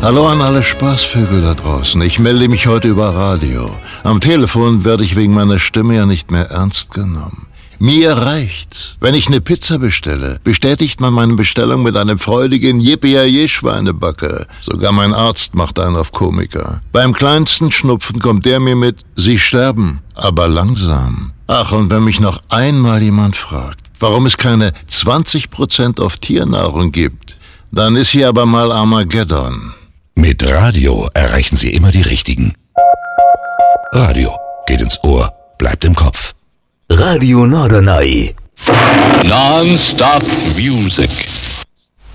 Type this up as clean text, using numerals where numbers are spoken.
Hallo an alle Spaßvögel da draußen. Ich melde mich heute über Radio. Am Telefon werde ich wegen meiner Stimme ja nicht mehr ernst genommen. Mir reicht's. Wenn ich eine Pizza bestelle, bestätigt man meine Bestellung mit einem freudigen Yippie-Schweinebacke. Sogar mein Arzt macht einen auf Komiker. Beim kleinsten Schnupfen kommt der mir mit, Sie sterben, aber langsam. Ach, und wenn mich noch einmal jemand fragt, warum es keine 20% auf Tiernahrung gibt, dann ist hier aber mal Armageddon. Mit Radio erreichen Sie immer die Richtigen. Radio geht ins Ohr, bleibt im Kopf. Radio Norderney. Non-stop music.